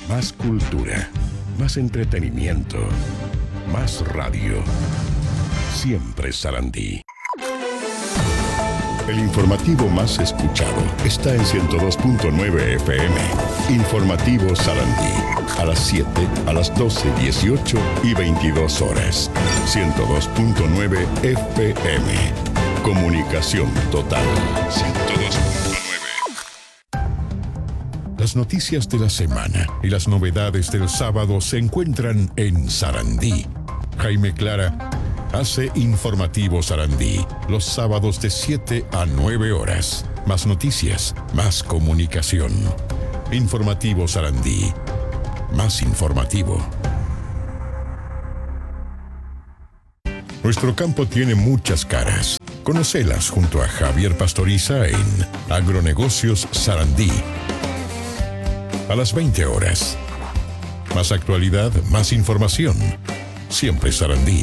Más cultura, más entretenimiento, más radio. Siempre Sarandí. El informativo más escuchado está en 102.9 FM. Informativo Sarandí. A las 7, a las 12, 18 y 22 horas. 102.9 FM. Comunicación total. 102.9. Las noticias de la semana y las novedades del sábado se encuentran en Sarandí. Jaime Clara hace Informativo Sarandí los sábados de 7 a 9 horas. Más noticias, más comunicación. Informativo Sarandí. Más informativo. Nuestro campo tiene muchas caras. Conocelas junto a Javier Pastoriza en Agronegocios Sarandí. A las 20 horas. Más actualidad, más información. Siempre Sarandí.